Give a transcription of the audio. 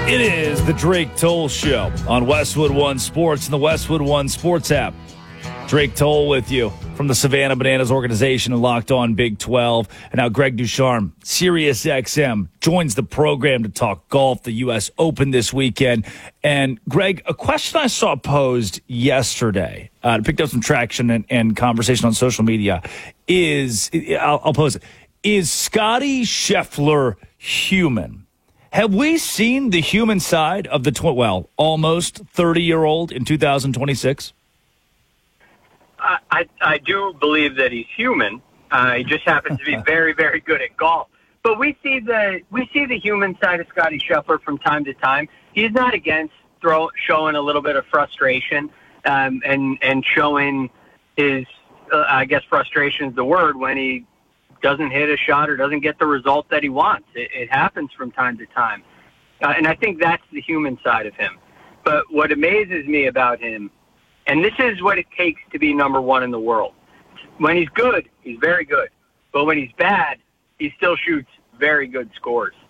It is the Drake Toll Show on Westwood One Sports and the Westwood One Sports app. Drake Toll with you from the Savannah Bananas organization and Locked On Big 12. And now Greg Ducharme, Sirius XM, joins the program to talk golf, the U.S. Open this weekend. And Greg, a question I saw posed yesterday, picked up some traction and conversation on social media, is, I'll pose it, is Scotty Scheffler human? Have we seen the human side of the, almost 30-year-old in 2026? I do believe that he's human. He just happens to be very, very good at golf. But we see the human side of Scotty Scheffler from time to time. He's not against showing a little bit of frustration and showing his, I guess frustration is the word, when he doesn't hit a shot or doesn't get the result that he wants. It happens from time to time. And I think that's the human side of him. But what amazes me about him, and this is what it takes to be number one in the world. When he's good, he's very good. But when he's bad, he still shoots very good scores.